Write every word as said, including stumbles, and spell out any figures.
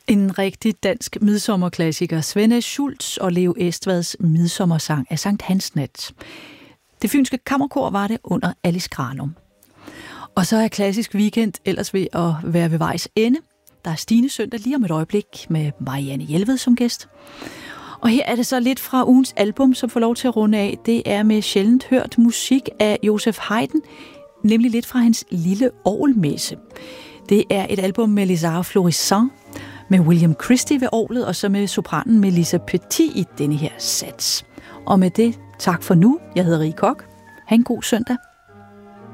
En rigtig dansk midsommerklassiker, Svende Schultz og Leo Estvads midsommersang af Sankt Hans Nat. Det fynske kammerkor var det under Alice Granum. Og så er Klassisk Weekend ellers ved at være ved vejs ende. Der er Stine søndag lige om et øjeblik med Marianne Jelved som gæst. Og her er det så lidt fra ugens album, som får lov til at runde af. Det er med sjældent hørt musik af Joseph Haydn, nemlig lidt fra hans lille orgelmesse. Det er et album med Les Arts Florissants, med William Christie ved orglet, og så med sopranen Melissa Petit i denne her sats. Og med det, tak for nu. Jeg hedder Rie Kok. Ha' en god søndag.